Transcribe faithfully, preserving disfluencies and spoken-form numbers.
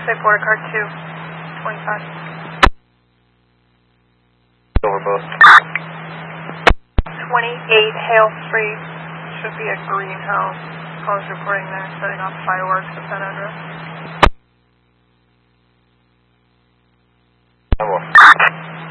Say border car two, twenty-five. Over both. twenty-eight Hale Street. Should be a greenhouse. Calls reporting there, setting off fireworks at that address.